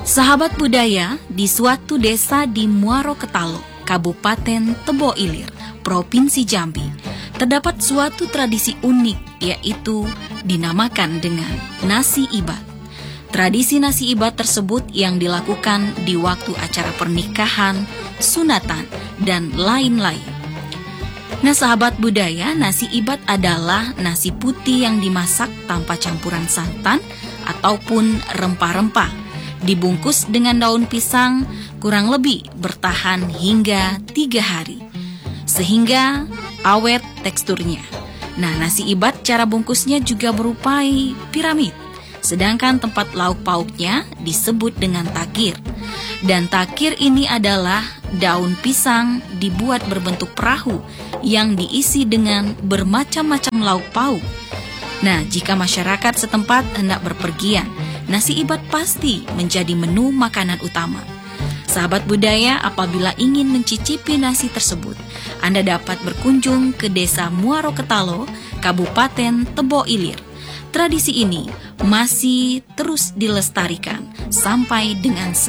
Sahabat budaya, di suatu desa di Muaro Ketalo, Kabupaten Tebo Ilir, Provinsi Jambi, terdapat suatu tradisi unik, yaitu dinamakan dengan nasi ibat. Tradisi nasi ibat tersebut yang dilakukan di waktu acara pernikahan, sunatan, dan lain-lain. Nah, sahabat budaya, nasi ibat adalah nasi putih yang dimasak tanpa campuran santan ataupun rempah-rempah, dibungkus dengan daun pisang, kurang lebih bertahan hingga 3 hari, sehingga awet teksturnya. Nah, nasi ibat cara bungkusnya juga berupai piramid, sedangkan tempat lauk pauknya disebut dengan takir. Dan takir ini adalah daun pisang dibuat berbentuk perahu yang diisi dengan bermacam-macam lauk pauk. Nah, jika masyarakat setempat hendak berpergian, nasi ibat pasti menjadi menu makanan utama. Sahabat budaya, apabila ingin mencicipi nasi tersebut, Anda dapat berkunjung ke Desa Muaro Ketalo, Kabupaten Tebo Ilir. Tradisi ini masih terus dilestarikan sampai dengan sekarang.